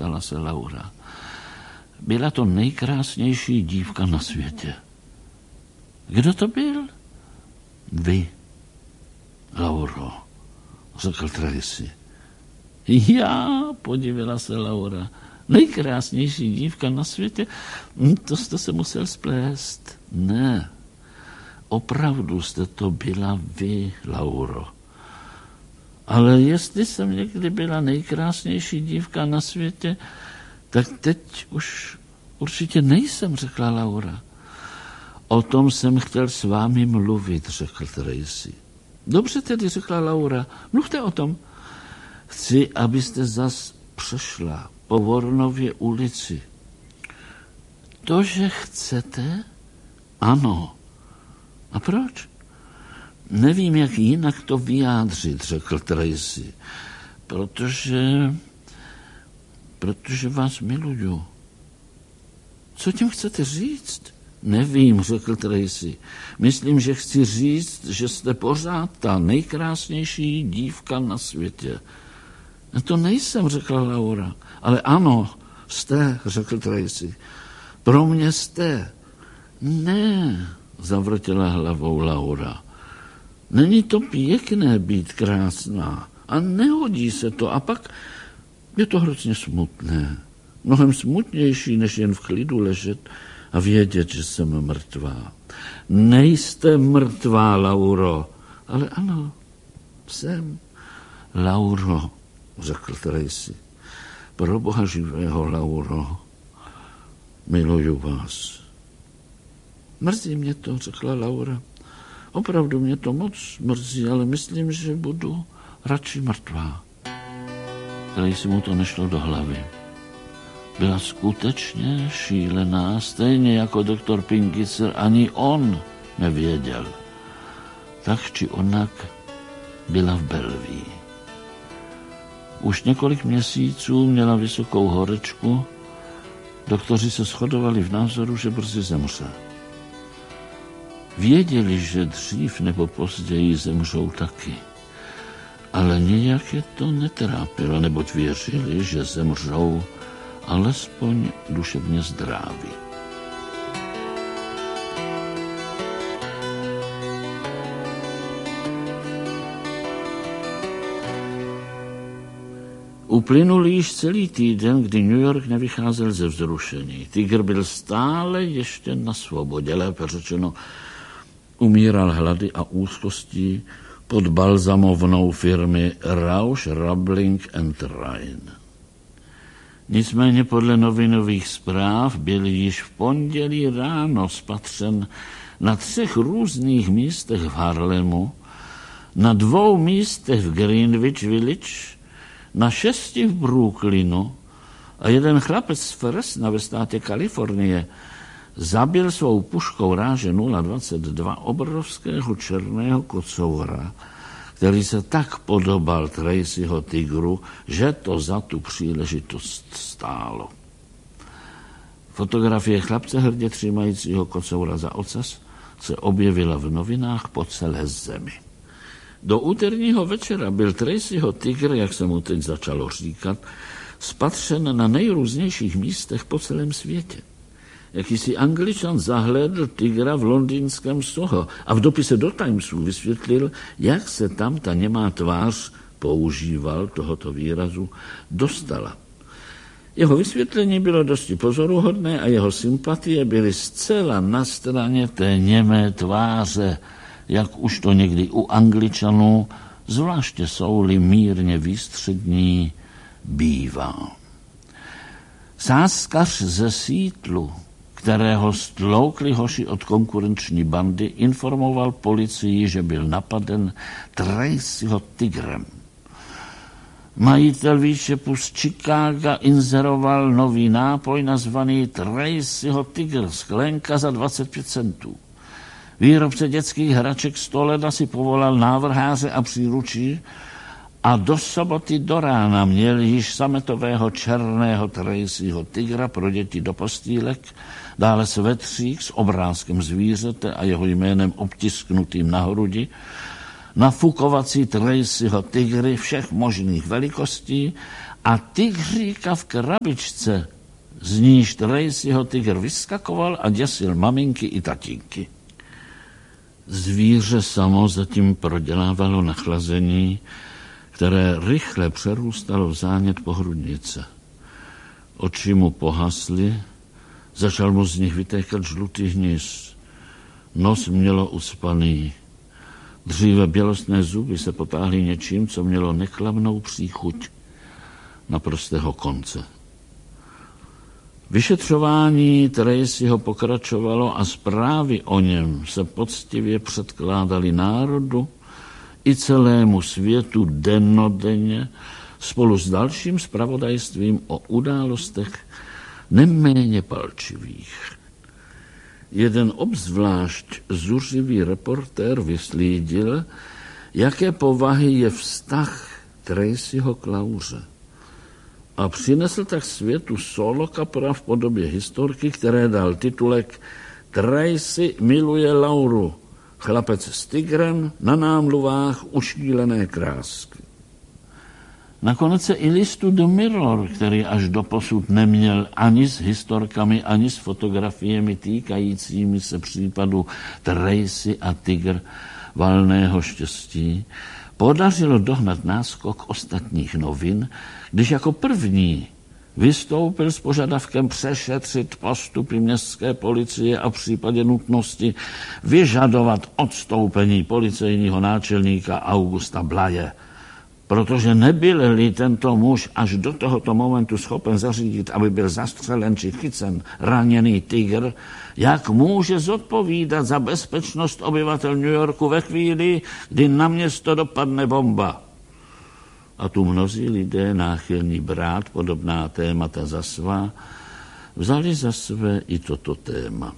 zeptala se Laura. Byla to nejkrásnější dívka na světě. Kdo to byl? Vy, Lauro, řekl Tracy. Já, podivila se Laura. Nejkrásnější dívka na světě? To jste se musel splést. Ne, opravdu jste to byla vy, Lauro. Ale jestli jsem někdy byla nejkrásnější dívka na světě, tak teď už určitě nejsem, řekla Laura. O tom jsem chtěl s vámi mluvit, řekl Tracy. Dobře tedy, řekla Laura, mluvte o tom. Chci, abyste zas přešla po Warnově ulici. To, že chcete? Ano. A proč? Nevím, jak jinak to vyjádřit, řekl Tracy. Protože vás miluju. Co tím chcete říct? Nevím, řekl Tracy. Myslím, že chci říct, že jste pořád ta nejkrásnější dívka na světě. To nejsem, řekla Laura. Ale ano, jste, řekl Tracy. Pro mě jste. Ne, zavrtěla hlavou Laura. Není to pěkné být krásná a nehodí se to a pak je to hrozně smutné. Mnohem smutnější, než jen v klidu ležet a vědět, že jsem mrtvá. Nejste mrtvá, Lauro, ale ano, jsem. Lauro, řekl Tracy, pro Boha živého, Lauro, miluju vás. Mrzí mě to, řekla Laura. Opravdu mě to moc mrzí, ale myslím, že budu radši mrtvá. Tracy mu to nešlo do hlavy. Byla skutečně šílená, stejně jako doktor Pinkisser, ani on nevěděl. Tak či onak byla v Bellevue. Už několik měsíců měla vysokou horečku, doktoři se shodovali v názoru, že brzy zemře. Věděli, že dřív nebo později zemřou taky, ale nějak je to netrápilo, neboť věřili, že zemřou alespoň duševně zdraví. Uplynul již celý týden, kdy New York nevycházel ze vzrušení. Tygr byl stále ještě na svobodě, lépe řečeno, umíral hlady a úzkostí pod balzamovnou firmy Rausch, Rabling and Rhine. Nicméně podle novinových zpráv byl již v pondělí ráno spatřen na 3 různých místech v Harlemu, na 2 místech v Greenwich Village, na 6 v Brooklynu a jeden chlapec z Fresna ve státě Kalifornie zabil svou puškou ráže 022 obrovského černého kocoura, který se tak podobal Tracyho tygru, že to za tu příležitost stálo. Fotografie chlapce hrdě třímajícího kocoura za ocas se objevila v novinách po celé zemi. Do úterního večera byl Tracyho tygr, jak se mu teď začalo říkat, spatřen na nejrůznějších místech po celém světě. Jakýsi Angličan zahlédl tygra v londýnském Soho a v dopise do Timesu vysvětlil, jak se tam ta němá tvář, používal tohoto výrazu, dostala. Jeho vysvětlení bylo dosti pozoruhodné a jeho sympatie byly zcela na straně té němé tváře, jak už to někdy u Angličanů, zvláště jsou-li mírně výstřední, bývá. Sázkař ze Seattlu, kterého stloukli hoši od konkurenční bandy, informoval policii, že byl napaden Tracyho tygrem. Majitel výčepu z Chicaga inzeroval nový nápoj nazvaný Tracyho tygr, sklenka za 25 centů. Výrobce dětských hraček Stoleda si povolal návrháře a příručí a do soboty do rána měl již sametového černého Tracyho tygra pro děti do postýlek, dále svetřík s obrázkem zvířete a jeho jménem obtisknutým na hrudi, nafukovací Tracyho tygry všech možných velikostí a tygříka v krabičce, z níž Tracyho tygr vyskakoval a děsil maminky i tatínky. Zvíře samo zatím prodělávalo nachlazení, které rychle přerůstalo v zánět pohrudnice. Oči mu pohasly, začal mu z nich vytékat žlutý hnis. Nos mělo ucpaný. Dříve bělostné zuby se potáhly něčím, co mělo neklamnou příchuť naprostého konce. Vyšetřování Tracyho pokračovalo a zprávy o něm se poctivě předkládaly národu i celému světu dennodenně spolu s dalším zpravodajstvím o událostech neméně palčivých. Jeden obzvlášť zuřivý reportér vyslídil, jaké povahy je vztah Tracyho k Lauře. A přinesl tak světu solokapra v podobě historky, které dal titulek Tracy miluje Lauru, chlapec s tygrem, na námluvách uštílené krásky. Nakonec se i listu The Mirror, který až doposud neměl ani s historkami, ani s fotografiemi týkajícími se případu Tracy a tygr valného štěstí, podařilo dohnat náskok ostatních novin, když jako první vystoupil s požadavkem přešetřit postupy městské policie a v případě nutnosti vyžadovat odstoupení policejního náčelníka Augusta Blaje. Protože nebyl-li tento muž až do tohoto momentu schopen zařídit, aby byl zastřelen či chycen raněný tygr, jak může zodpovídat za bezpečnost obyvatel New Yorku ve chvíli, kdy na město dopadne bomba? A tu mnozí lidé náchylní brát podobná témata za svá, vzali za své i toto téma.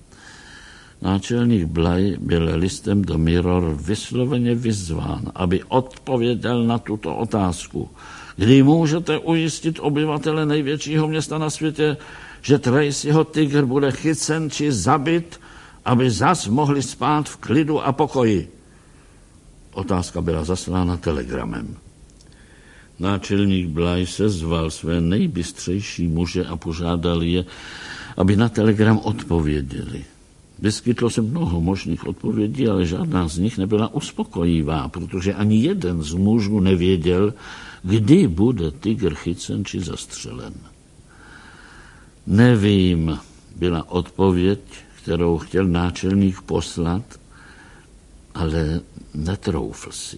Náčelník Bly byl listem do Mirror vysloveně vyzván, aby odpověděl na tuto otázku. Kdy můžete ujistit obyvatele největšího města na světě, že Tracyho tygr bude chycen či zabit, aby zas mohli spát v klidu a pokoji? Otázka byla zaslána telegramem. Náčelník Bly sezval své nejbystřejší muže a požádal je, aby na telegram odpověděli. Vyskytlo se mnoho možných odpovědí, ale žádná z nich nebyla uspokojivá, protože ani jeden z mužů nevěděl, kdy bude tygr chycen či zastřelen. Nevím, byla odpověď, kterou chtěl náčelník poslat, ale netroufl si.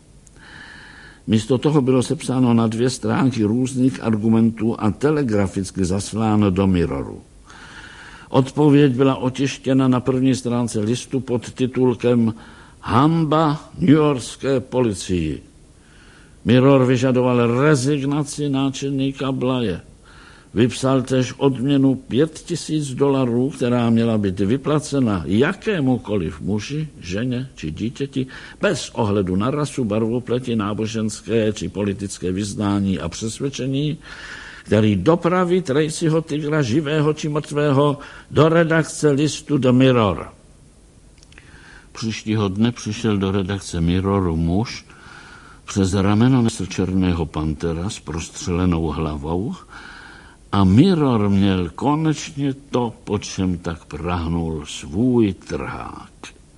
Místo toho bylo sepsáno na 2 stránky různých argumentů a telegraficky zasláno do Mirroru. Odpověď byla otištěna na první stránce listu pod titulkem Hanba newyorské policii. Mirror vyžadoval rezignaci náčelníka Blaje. Vypsal též odměnu $5,000, která měla být vyplacena jakémukoliv muži, ženě či dítěti, bez ohledu na rasu, barvu pleti, náboženské či politické vyznání a přesvědčení, který dopraví Tracyho tygra živého či mrtvého do redakce listu The Mirror. Příštího dne přišel do redakce Mirroru muž, přes rameno nesl černého pantera s prostřelenou hlavou a Mirror měl konečně to, po čem tak prahnul, svůj trhák.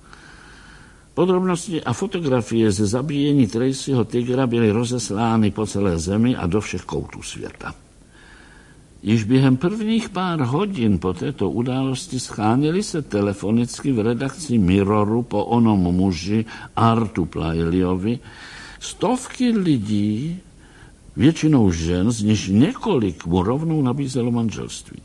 Podrobnosti a fotografie ze zabíjení Tracyho tygra byly rozeslány po celé zemi a do všech koutů světa. Již během prvních pár hodin po této události scháněli se telefonicky v redakci Mirroru po onom muži Artu Playliovi stovky lidí, většinou žen, z nichž několik mu rovnou nabízelo manželství.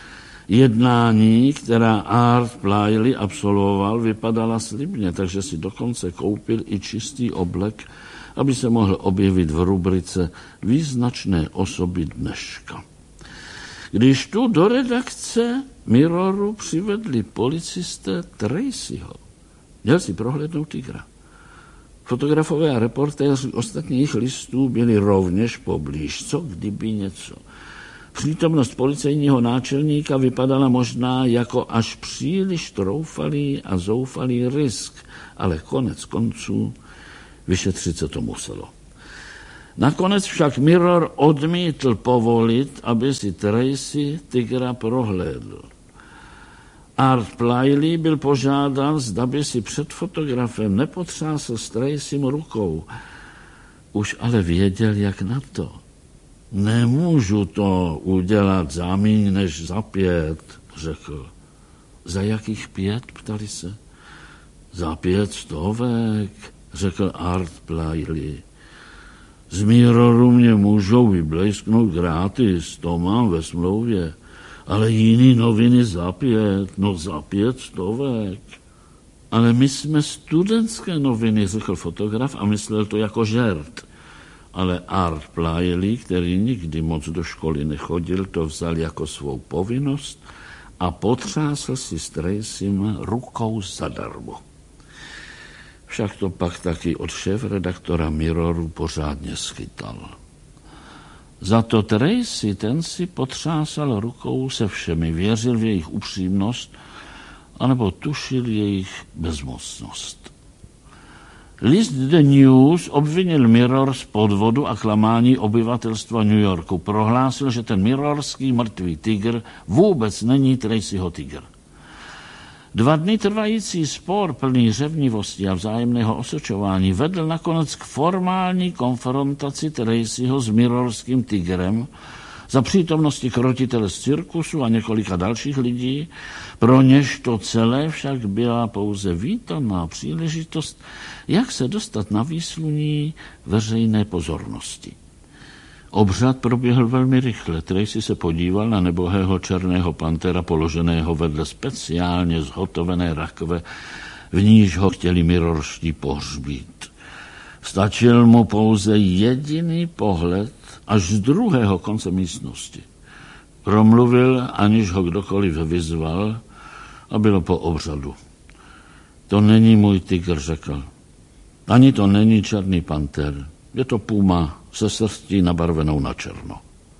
Jednání, která Art Playley absolvoval, vypadala slibně, takže si dokonce koupil i čistý oblek, aby se mohl objevit v rubrice Význačné osoby dneška. Když tu do redakce Mirroru přivedli policisté Tracyho, měl si prohlédnout tygra. Fotografové a reportéři ostatních listů byli rovněž poblíž, co kdyby něco. Přítomnost policejního náčelníka vypadala možná jako až příliš troufalý a zoufalý risk, ale konec konců vyšetřit se to muselo. Nakonec však Mirror odmítl povolit, aby si Tracy tygra prohlédl. Art Playley byl požádán, zda by si před fotografem nepotřásl s Tracym rukou. Už ale věděl, jak na to. Nemůžu to udělat za míň než za 5, řekl. Za jakých 5, ptali se. Za 500, řekl Art Playley. Z Mirroru mě můžou vyblesknout gratis, to mám ve smlouvě, ale jiný noviny za 5, no za 500. Ale my jsme studentské noviny, řekl fotograf a myslel to jako žert. Ale Art Playley, který nikdy moc do školy nechodil, to vzal jako svou povinnost a potřásl si s Tracym rukou zadarmo. Však to pak taky od šéfredaktora Mirroru pořádně schytal. Za to Tracy, ten si potřásal rukou se všemi, věřil v jejich upřímnost, anebo tušil jejich bezmocnost. List The News obvinil Mirror z podvodu a klamání obyvatelstva New Yorku. Prohlásil, že ten mirrorský mrtvý tygr vůbec není Tracyho tygr. 2 dny trvající spor plný řevnivosti a vzájemného osočování vedl nakonec k formální konfrontaci Tracyho s mirrorským tygrem za přítomnosti krotitele z cirkusu a několika dalších lidí, pro něž to celé však byla pouze vítaná příležitost, jak se dostat na výsluní veřejné pozornosti. Obřad proběhl velmi rychle. Tracy se podíval na nebohého černého pantera položeného vedle speciálně zhotovené rakve, v níž ho chtěli mirrorští pohřbít. Stačil mu pouze jediný pohled až z druhého konce místnosti. Promluvil, aniž ho kdokoliv vyzval, a bylo po obřadu. To není můj tygr, řekl. Ani to není černý panter. Je to puma se srstí nabarvenou na černo.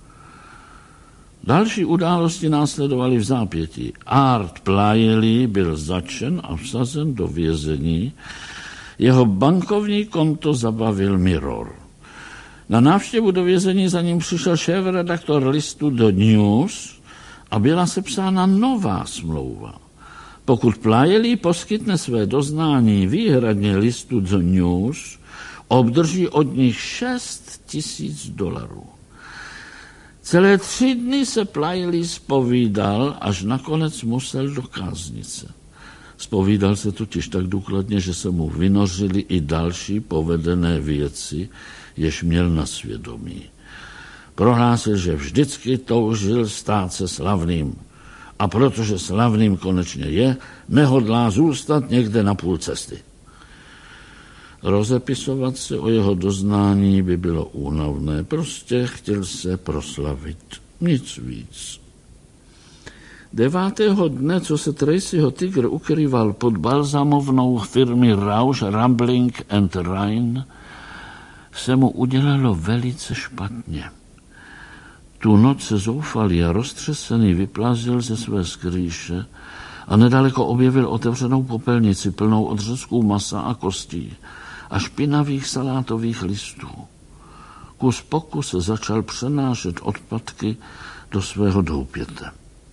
Další události následovaly v zápětí. Art Playley byl zatčen a vsazen do vězení. Jeho bankovní konto zabavil Mirror. Na návštěvu do vězení za ním přišel šéfredaktor listu The News a byla sepsána nová smlouva. Pokud Playley poskytne své doznání výhradně listu The News, obdrží od nich $6,000. Celé 3 dny se Playley zpovídal, až nakonec musel do káznice. Zpovídal se totiž tak důkladně, že se mu vynořily i další povedené věci, jež měl na svědomí. Prohlásil, že vždycky toužil stát se slavným. A protože slavným konečně je, nehodlá zůstat někde na půl cesty. Rozepisovat se o jeho doznání by bylo únavné, prostě chtěl se proslavit, nic víc. 9. dne, co se Tracyho tygr ukrýval pod balzamovnou firmy Rausch, Rambling and Rhine, se mu udělalo velice špatně. Tu noc se zoufalý a roztřesený vyplazil ze své skrýše a nedaleko objevil otevřenou popelnici plnou odřezků masa a kostí a špinavých salátových listů. Kus po kuse začal přenášet odpadky do svého doupěte.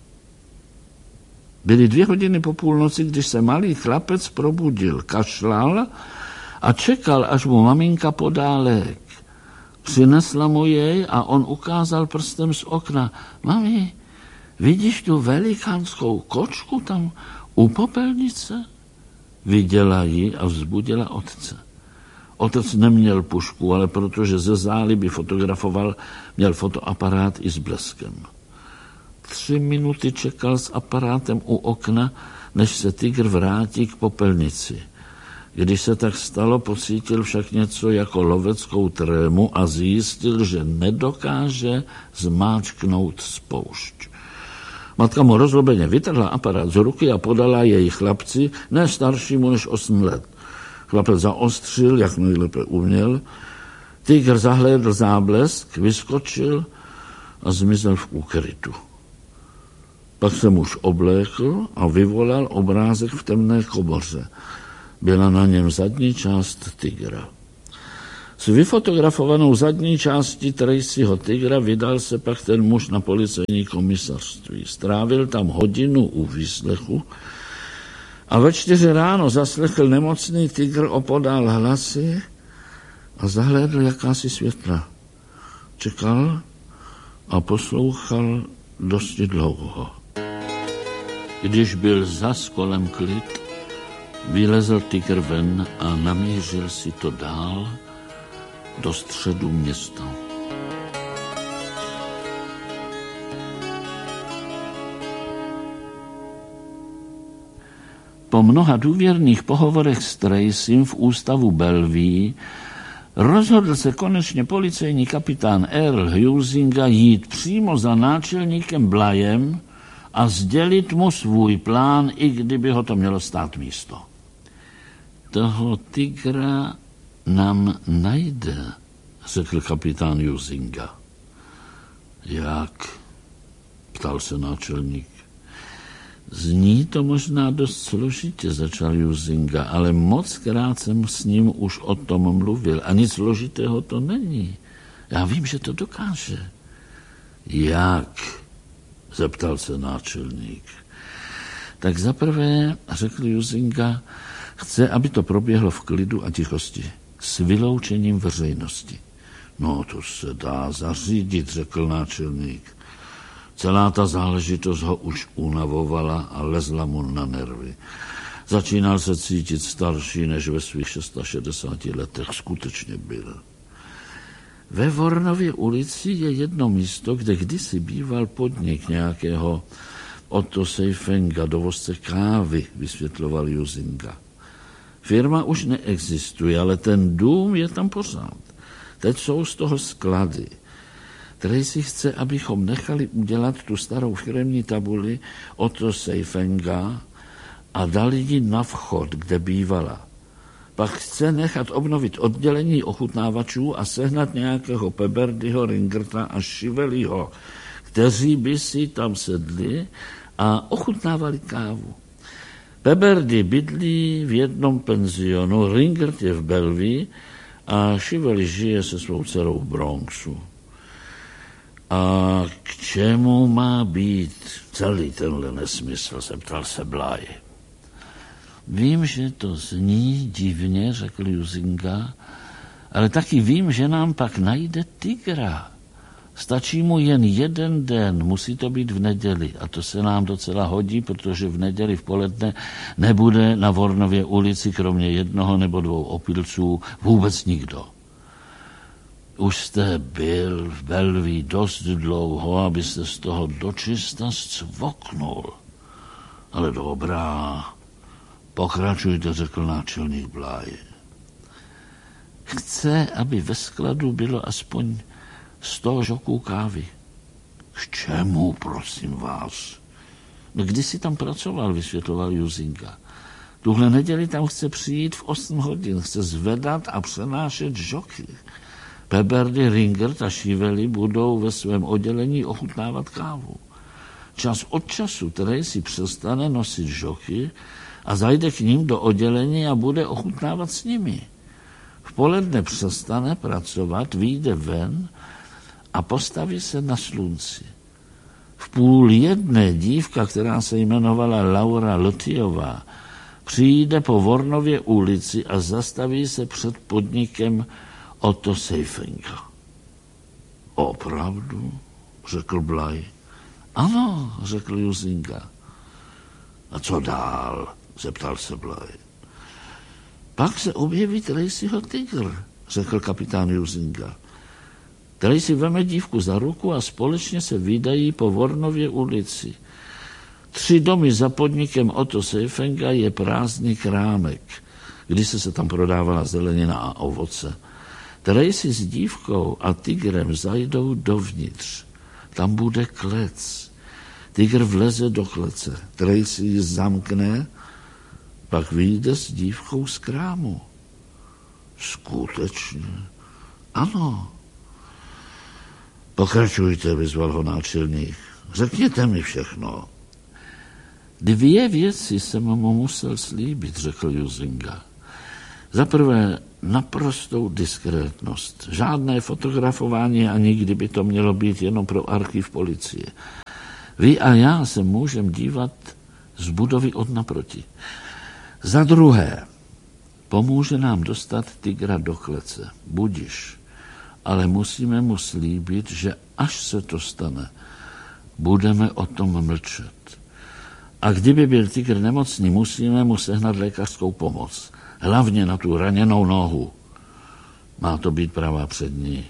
Byly 2 hodiny po půlnoci, když se malý chlapec probudil, kašlal a čekal, až mu maminka podá lék. Přinesla mu jej a on ukázal prstem z okna. Mami, vidíš tu velikánskou kočku tam u popelnice? Viděla ji a vzbudila otce. Otec neměl pušku, ale protože ze záliby fotografoval, měl fotoaparát i s bleskem. 3 minuty čekal s aparátem u okna, než se tygr vrátí k popelnici. Když se tak stalo, pocítil však něco jako loveckou trému a zjistil, že nedokáže zmáčknout spoušť. Matka mu rozlobeně vytrhla aparát z ruky a podala jej chlapci, ne staršímu než 8 let. Chlapec zaostřil, jak nejlépe uměl. Tygr zahlédl záblesk, vyskočil a zmizel v úkrytu. Pak se muž oblékl a vyvolal obrázek v temné komoře. Byla na něm zadní část tygra. S vyfotografovanou zadní částí Tracyho tygra vydal se pak ten muž na policejní komisařství. Strávil tam hodinu u výslechu a ve 4 ráno zaslechl nemocný tygr opodál hlasy a zahlédl jakási světla. Čekal a poslouchal dosti dlouho. Když byl zas kolem klid, vylezl tygr ven a namířil si to dál do středu města. Po mnoha důvěrných pohovorech s Tracym v ústavu Bellevue rozhodl se konečně policejní kapitán Earl Huizinga jít přímo za náčelníkem Blyem a sdělit mu svůj plán, i kdyby ho to mělo stát místo. Toho tygra nám najde, řekl kapitán Huizinga. Jak? Ptal se náčelník. Zní to možná dost složitě, začal Huizinga, ale mockrát jsem s ním už o tom mluvil a nic složitého to není. Já vím, že to dokáže. Jak? Zeptal se náčelník. Tak zaprvé, řekl Huizinga, chce, aby to proběhlo v klidu a tichosti, s vyloučením veřejnosti. No, to se dá zařídit, řekl náčelník. Celá ta záležitost ho už unavovala a lezla mu na nervy. Začínal se cítit starší, než ve svých 66 letech skutečně byl. Ve Vornově ulici je jedno místo, kde kdysi býval podnik nějakého Otto Seifenga, dovozce kávy, vysvětloval Huizinga. Firma už neexistuje, ale ten dům je tam pořád. Teď jsou z toho sklady. Tracy chce, abychom nechali udělat tu starou firemní tabuli Otto Seifenga a dali ji na vchod, kde bývala. Pak chce nechat obnovit oddělení ochutnávačů a sehnat nějakého Peberdyho, Ringerta a Chivelyho, kteří by si tam sedli a ochutnávali kávu. Peberdy bydlí v jednom penzionu, Ringert je v Bellevue a Chively žije se svou dcerou v Bronxu. A k čemu má být celý tenhle nesmysl, zeptal se Bly. Vím, že to zní divně, řekl Huizinga, ale taky vím, že nám pak najde tygra. Stačí mu jen 1 den, musí to být v neděli a to se nám docela hodí, protože v neděli v poledne nebude na Vornově ulici kromě 1 nebo 2 opilců vůbec nikdo. Už jste byl v Bellevue dost dlouho, abyste z toho dočista zcvoknul. Ale dobrá, pokračujte, řekl náčelník Bly. Chce, aby ve skladu bylo aspoň 100 žoků kávy. K čemu, prosím vás? No, když si tam pracoval, vysvětloval Huizinga. Tuhle neděli tam chce přijít v 8 hodin, chce zvedat a přenášet žoky. Peberdy, Ringert a Chively budou ve svém oddělení ochutnávat kávu. Čas od času Tracy přestane nosit žoky a zajde k ním do oddělení a bude ochutnávat s nimi. V poledne přestane pracovat, vyjde ven a postaví se na slunci. V 12:30 dívka, která se jmenovala Laura Lotyová, přijde po Vornově ulici a zastaví se před podnikem Otto Seifenga. Opravdu? Řekl Bly. Ano, řekl Huizinga. A co dál? Zeptal se Bly. Pak se objeví Tracyho tygr, řekl kapitán Huizinga. Tracy veme dívku za ruku a společně se vydají po Vornově ulici. 3 domy za podnikem Otto Seifenga je prázdný krámek, kdy se tam prodávala zelenina a ovoce. Tracy s dívkou a tygrem zajdou dovnitř. Tam bude klec. Tygr vleze do klece. Tracy ji zamkne, pak vyjde s dívkou z krámu. Skutečně? Ano. Pokračujte, vyzval ho náčelník. Řekněte mi všechno. 2 věci jsem mu musel slíbit, řekl Huizinga. Za prvé, naprostou diskrétnost. Žádné fotografování a nikdy by to mělo být jenom pro archiv policie. Vy a já se můžeme dívat z budovy od naproti. Za druhé, pomůže nám dostat tygra do klece. Budiš. Ale musíme mu slíbit, že až se to stane, budeme o tom mlčet. A kdyby byl tygr nemocný, musíme mu sehnat lékařskou pomoc. Hlavně na tu raněnou nohu. Má to být pravá přední.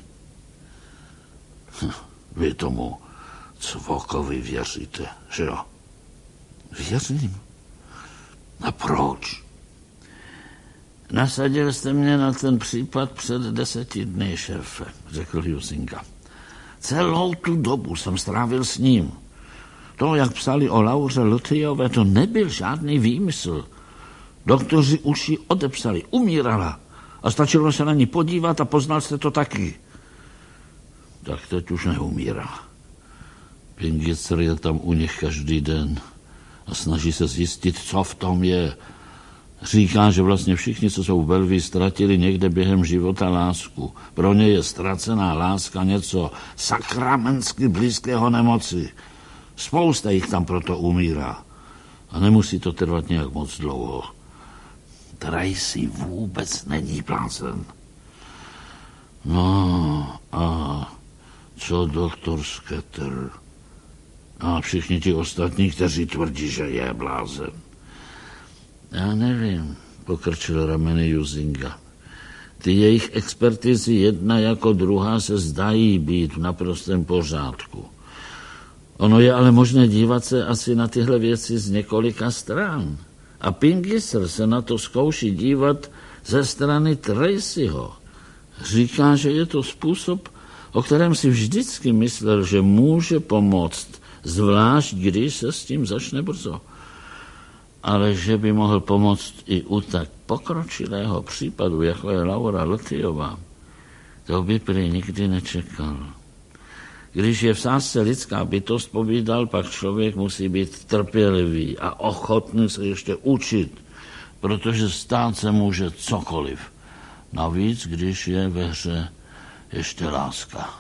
Vy tomu Cvokovi věříte, že jo? Věřím. A proč? Nasadil jste mě na ten případ před 10 dny, šéfe, řekl Jusinga. Celou tu dobu jsem strávil s ním. To, jak psali o Lauře Ltyjové, to nebyl žádný výmysl. Doktoři už ji odepsali, umírala. A stačilo se na ní podívat a poznal jste to taky. Tak teď už neumírá. Pingicer je tam u nich každý den a snaží se zjistit, co v tom je. Říká, že vlastně všichni, co jsou v Bellevue, ztratili někde během života lásku. Pro ně je ztracená láska něco sakramensky blízkého nemoci. Spousta jich tam proto umírá. A nemusí to trvat nějak moc dlouho. Tracy vůbec není blázen. No a co doktor Skeeter? A všichni ti ostatní, kteří tvrdí, že je blázen. Já nevím, pokrčil rameny Jusinga. Ty jejich expertizy jedna jako druhá se zdají být v naprostém pořádku. Ono je ale možné dívat se asi na tyhle věci z několika stran. A Pingiser se na to zkouší dívat ze strany Tracyho. Říká, že je to způsob, o kterém si vždycky myslel, že může pomoct, zvlášť když se s tím začne brzo. Ale že by mohl pomoct i u tak pokročilého případu, jako je Laura Ltyjová, to by prý nikdy nečekal. Když je v sázce lidská bytost, povídal, pak člověk musí být trpělivý a ochotný se ještě učit, protože stát se může cokoliv. Navíc, když je ve hře ještě láska.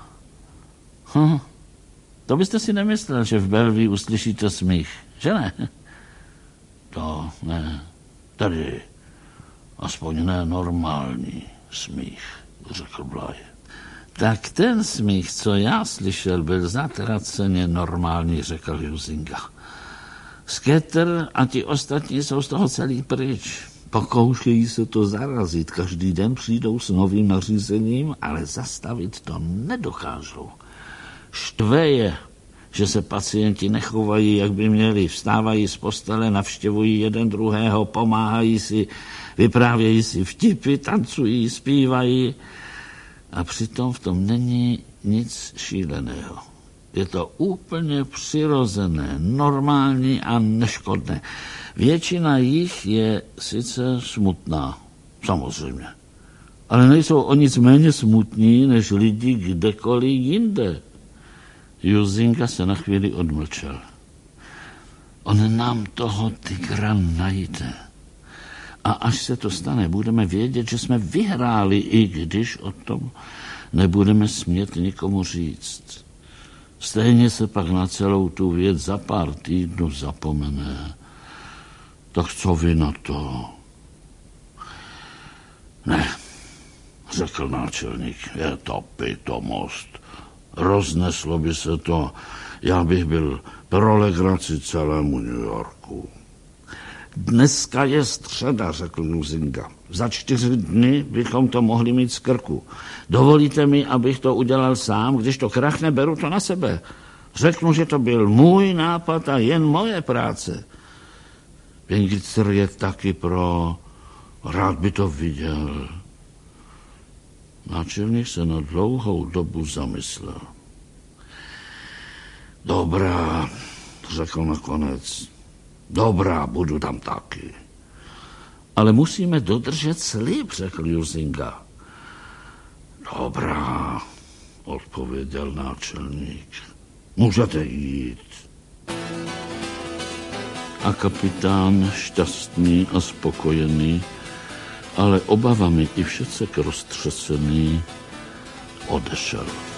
To byste si nemyslel, že v Bellevue uslyšíte smích, že ne? To ne, tady aspoň ne normální smích, řekl Bly. Tak ten smích, co já slyšel, byl zatraceně normální, řekl Jusinga. Skeeter a ti ostatní jsou z toho celý pryč. Pokoušejí se to zarazit, každý den přijdou s novým nařízením, ale zastavit to nedokážou. Štve je, že se pacienti nechovají, jak by měli, vstávají z postele, navštěvují jeden druhého, pomáhají si, vyprávějí si vtipy, tancují, zpívají a přitom v tom není nic šíleného. Je to úplně přirozené, normální a neškodné. Většina jich je sice smutná, samozřejmě, ale nejsou o nic méně smutní, než lidi kdekoliv jinde. Jusinga se na chvíli odmlčel. On nám toho tygra najde. A až se to stane, budeme vědět, že jsme vyhráli, i když o tom nebudeme smět nikomu říct. Stejně se pak na celou tu věc za pár týdnů zapomene. Tak co vy na to? Ne, řekl náčelník, je to pitomost. Rozneslo by se to, já bych byl pro legraci celému New Yorku. Dneska je středa, řekl Jusinga. Za 4 dny bychom to mohli mít z krku. Dovolíte mi, abych to udělal sám, když to krachne, beru to na sebe. Řeknu, že to byl můj nápad a jen moje práce. Pingicer je taky pro, rád by to viděl. Náčelník se na dlouhou dobu zamyslel. Dobrá, řekl nakonec. Dobrá, budu tam taky. Ale musíme dodržet slib, řekl Jusinga. Dobrá, odpověděl náčelník. Můžete jít. A kapitán, šťastný a spokojený, ale obavami i všecek roztřesený odešel.